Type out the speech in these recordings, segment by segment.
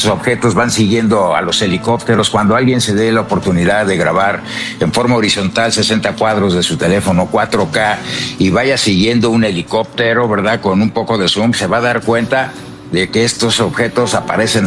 objetos van siguiendo a los helicópteros. Cuando alguien se dé la oportunidad de grabar en forma horizontal 60 cuadros de su teléfono 4K y vaya siguiendo un helicóptero, ¿verdad? Con un poco de zoom, se va a dar cuenta de que estos objetos aparecen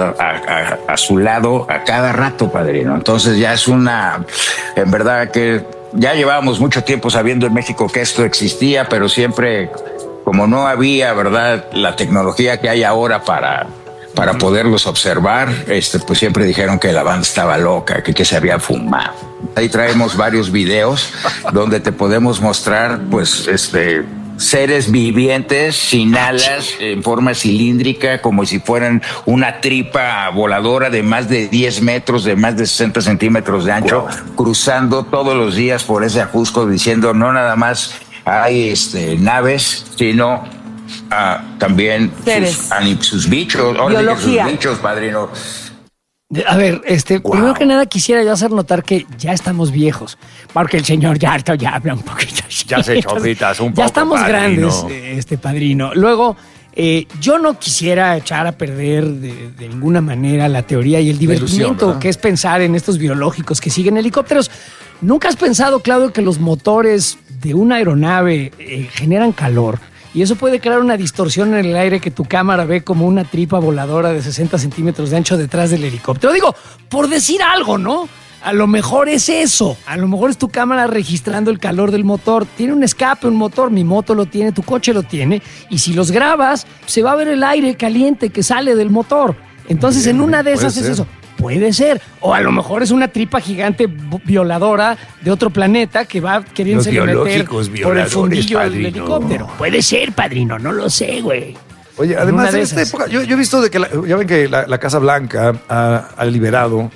a su lado a cada rato, padrino. Entonces ya es en verdad que ya llevábamos mucho tiempo sabiendo en México que esto existía, pero siempre, como no había, ¿verdad?, la tecnología que hay ahora para poderlos observar, pues siempre dijeron que la banda estaba loca, que se había fumado. Ahí traemos varios videos donde te podemos mostrar, pues, seres vivientes sin alas, en forma cilíndrica, como si fueran una tripa voladora de más de 10 metros, de más de 60 centímetros de ancho, cruzando todos los días por ese Ajusco, diciendo no nada más hay naves, sino también sus bichos, biología. Sus bichos, padrino. A ver, primero que nada quisiera yo hacer notar que ya estamos viejos, porque el señor ya habla un poquito. Ya se chopitas un poco, ya estamos padrino. Grandes, padrino. Luego, yo no quisiera echar a perder de ninguna manera la teoría y el divertimiento que es pensar en estos biológicos que siguen helicópteros. ¿Nunca has pensado, Claudio, que los motores de una aeronave generan calor? Y eso puede crear una distorsión en el aire que tu cámara ve como una tripa voladora de 60 centímetros de ancho detrás del helicóptero. Digo, por decir algo, ¿no? A lo mejor es eso. A lo mejor es tu cámara registrando el calor del motor. Tiene un escape, un motor. Mi moto lo tiene, tu coche lo tiene. Y si los grabas, se va a ver el aire caliente que sale del motor. Entonces, en una de esas es eso. Puede ser. O a lo mejor es una tripa gigante violadora de otro planeta que va queriéndose meter por el fundillo del helicóptero. Puede ser, padrino. No lo sé, güey. Oye, además en esta época, yo he visto de que ya ven que la Casa Blanca ha liberado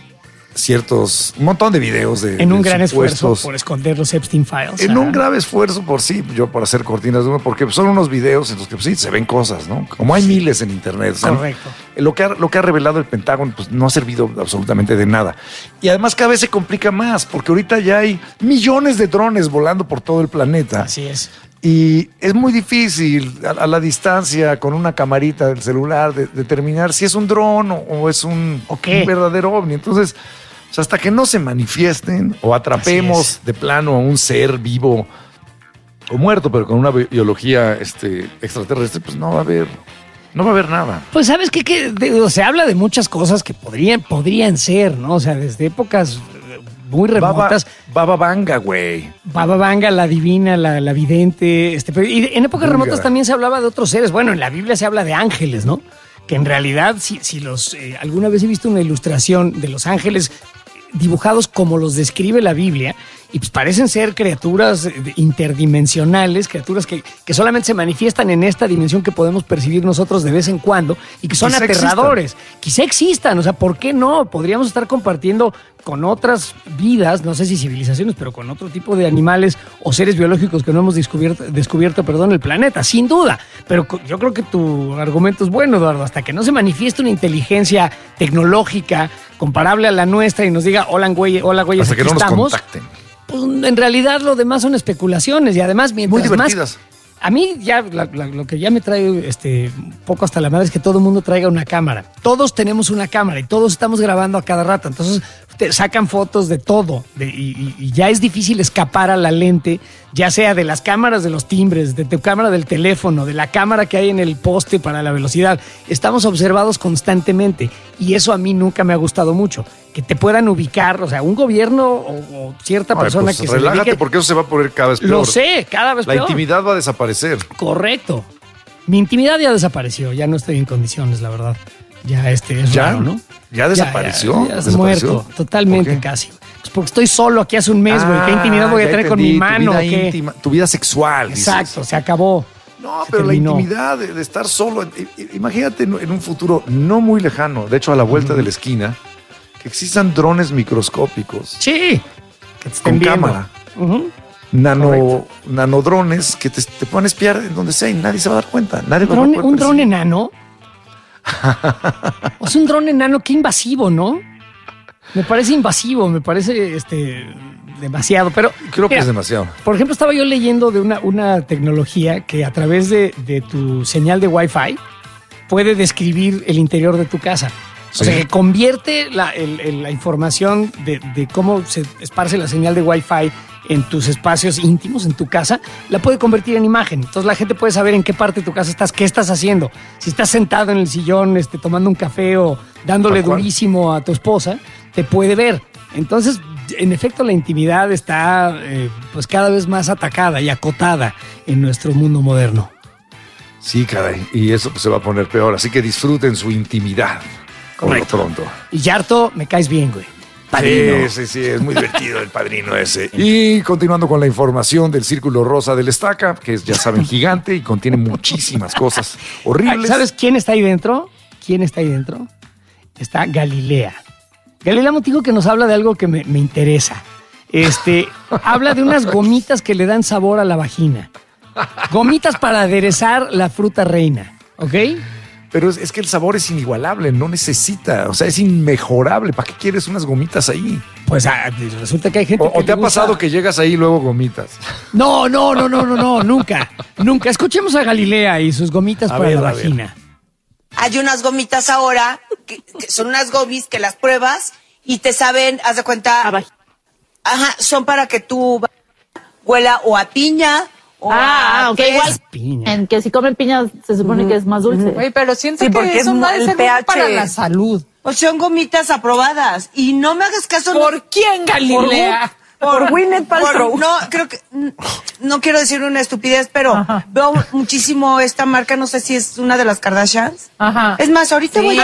un montón de videos en un gran esfuerzo por esconder los Epstein Files. En un grave esfuerzo por hacer cortinas de humo, porque son unos videos en los que sí se ven cosas, ¿no? Como hay miles en internet. Correcto. Lo que ha revelado el Pentágono, pues no ha servido absolutamente de nada. Y además cada vez se complica más, porque ahorita ya hay millones de drones volando por todo el planeta. Así es. Y es muy difícil a la distancia, con una camarita del celular, determinar si es un dron o es un verdadero ovni. Entonces, hasta que no se manifiesten o atrapemos de plano a un ser vivo o muerto, pero con una biología extraterrestre, pues no va a haber nada. Pues sabes que se habla de muchas cosas que podrían ser, ¿no? O sea, desde épocas muy remotas. Baba Vanga, güey. Baba Vanga, la divina, la vidente. Y en épocas remotas también se hablaba de otros seres. Bueno, en la Biblia se habla de ángeles, ¿no? Que en realidad, alguna vez he visto una ilustración de los ángeles dibujados como los describe la Biblia, y pues parecen ser criaturas interdimensionales, criaturas que solamente se manifiestan en esta dimensión que podemos percibir nosotros de vez en cuando y que son aterradores. Quizá existan, o sea, ¿por qué no? Podríamos estar compartiendo con otras vidas, no sé si civilizaciones, pero con otro tipo de animales o seres biológicos que no hemos descubierto el planeta, sin duda. Pero yo creo que tu argumento es bueno, Eduardo. Hasta que no se manifieste una inteligencia tecnológica comparable a la nuestra y nos diga, hola, güey, hasta que no nos contacten. Pues en realidad lo demás son especulaciones y además muy divertidas. A mí ya lo que ya me trae un poco hasta la madre es que todo el mundo traiga una cámara. Todos tenemos una cámara y todos estamos grabando a cada rato. Entonces te sacan fotos de todo y ya es difícil escapar a la lente, ya sea de las cámaras de los timbres, de tu cámara del teléfono, de la cámara que hay en el poste para la velocidad. Estamos observados constantemente y eso a mí nunca me ha gustado mucho. Que te puedan ubicar, o sea, un gobierno o cierta persona pues que relájate, se dedique, porque eso se va a poner cada vez peor. Lo sé, cada vez peor. La intimidad va a desaparecer. Correcto. Mi intimidad ya desapareció, ya no estoy en condiciones, la verdad. Ya es raro, ¿no? ¿Ya desapareció? Ya muerto, totalmente casi. Pues porque estoy solo aquí hace un mes, güey. ¿Qué intimidad voy a tener con mi mano? Tu vida íntima, tu vida sexual. Exacto, dices. se acabó. No, pero la intimidad de estar solo. Imagínate en un futuro no muy lejano, de hecho a la vuelta de la esquina, que existan drones microscópicos. Sí. Que te estén viendo. Cámara. Nanodrones que te puedan espiar en donde sea y nadie se va a dar cuenta. ¿Un dron enano? O sea, un dron enano, qué invasivo, ¿no? Me parece invasivo, me parece demasiado, pero creo que es demasiado. Por ejemplo, estaba yo leyendo de una tecnología que a través de tu señal de Wi-Fi puede describir el interior de tu casa. O sea, que convierte la información de cómo se esparce la señal de Wi-Fi en tus espacios íntimos, en tu casa, la puede convertir en imagen. Entonces la gente puede saber en qué parte de tu casa estás, qué estás haciendo. Si estás sentado en el sillón tomando un café o dándole durísimo a tu esposa, te puede ver. Entonces, en efecto, la intimidad está pues cada vez más atacada y acotada en nuestro mundo moderno. Sí, caray. Y eso pues, se va a poner peor. Así que disfruten su intimidad. Correcto. Por lo pronto. Y Yarto, me caes bien, güey. Padrino. Sí, es muy divertido el padrino ese. Y continuando con la información del Círculo Rosa del Estaca, que es, ya saben, gigante y contiene muchísimas cosas horribles. ¿Sabes quién está ahí dentro? ¿Quién está ahí dentro? Está Galilea. Galilea Montijo, que nos habla de algo que me interesa. Habla de unas gomitas que le dan sabor a la vagina. Gomitas para aderezar la fruta reina, ¿ok? Pero es que el sabor es inigualable, no necesita, o sea, es inmejorable. ¿Para qué quieres unas gomitas ahí? Pues resulta que hay gente que ¿O te ha pasado que llegas ahí y luego gomitas? No, nunca. Escuchemos a Galilea y sus gomitas para la vagina. Hay unas gomitas ahora, que son unas gomis que las pruebas y te saben, haz de cuenta, son para que tú huela o a piña. Ok, igual en que si comen piña se supone que es más dulce. Oye, pero siento que eso no es para la salud. O son gomitas aprobadas. Y no me hagas caso. ¿Por quién, Galilea? Por Gwyneth Paltrow. No, creo que no quiero decir una estupidez, pero veo muchísimo esta marca, no sé si es una de las Kardashians. Ajá. Es más, ahorita voy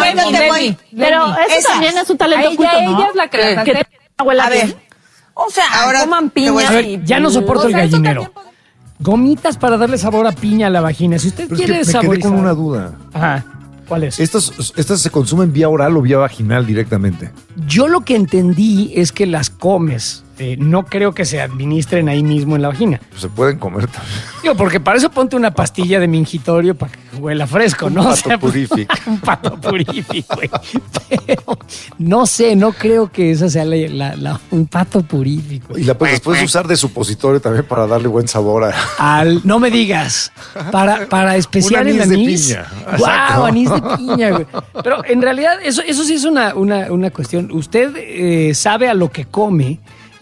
a Pero eso también es un talento oculto, ¿no? Ella es la creadora. A ver. O sea, ahora coman piña. A ver, ya no soporto el gallinero. Gomitas para darle sabor a piña a la vagina. Si usted quiere me saborizar. quedé con una duda. Ajá. ¿Cuál es? ¿Estas se consumen vía oral o vía vaginal directamente? Yo lo que entendí es que las comes. No creo que se administren ahí mismo en la vagina. Se pueden comer también. Digo, porque para eso ponte una pastilla de mingitorio para que huela fresco, ¿no? Un pato purífico. Un pato purífico, güey. Pero no sé, no creo que esa sea un pato purífico. Y la puedes usar de supositorio también para darle buen sabor a... No me digas. Para especial el anís. De piña. ¡Guau! Anís de piña, güey. Pero en realidad, eso sí es una cuestión. Usted sabe a lo que come.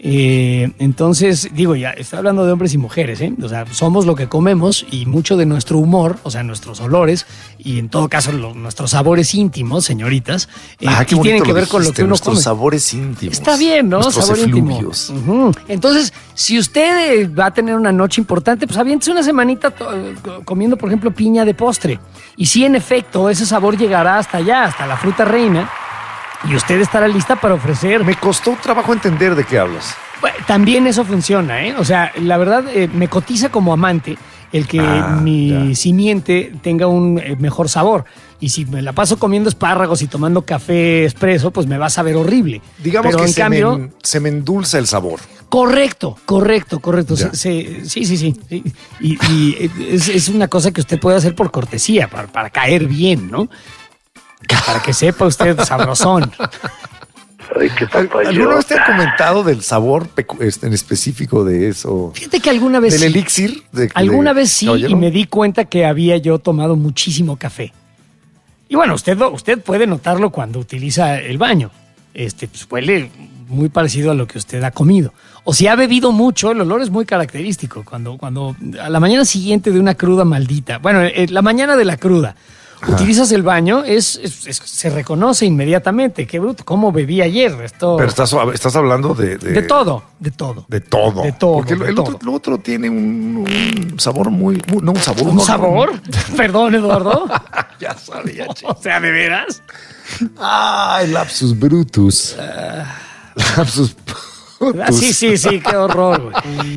Entonces, digo, ya estoy hablando de hombres y mujeres, ¿eh? O sea, somos lo que comemos y mucho de nuestro humor, o sea, nuestros olores y en todo caso nuestros sabores íntimos, señoritas, qué tienen que ver con lo que uno come. Nuestros sabores íntimos. Está bien, ¿no? Nuestros Sabor efluvios. íntimo. Entonces, si usted va a tener una noche importante, pues aviéntese una semanita comiendo, por ejemplo, piña de postre. Y sí, en efecto, ese sabor llegará hasta allá, hasta la fruta reina. Y usted estará lista para ofrecer. Me costó trabajo entender de qué hablas. Bueno, también eso funciona, ¿eh? O sea, la verdad, me cotiza como amante el que mi simiente tenga un mejor sabor. Y si me la paso comiendo espárragos y tomando café expreso, pues me va a saber horrible. Digamos pero que en cambio, se me endulza el sabor. Correcto. Sí. Y es una cosa que usted puede hacer por cortesía, para caer bien, ¿no? Para que sepa usted sabrosón. Ay, qué papayota. ¿Alguna vez te han comentado del sabor en específico de eso? Fíjate que alguna vez ¿Del elixir? Alguna vez sí, y me di cuenta que había yo tomado muchísimo café. Y bueno, usted puede notarlo cuando utiliza el baño. Pues huele muy parecido a lo que usted ha comido. O si ha bebido mucho, el olor es muy característico. Cuando a la mañana siguiente de una cruda maldita, bueno, la mañana de la cruda, utilizas el baño, se reconoce inmediatamente. Qué bruto, cómo bebí ayer. Pero estás hablando de todo. De todo. Porque el otro tiene un sabor no un sabor. ¿Un sabor? Perdón, Eduardo. Ya sabía, chico. O sea, ¿de veras? Ay, lapsus brutus. Lapsus brutus. Sí, qué horror, güey.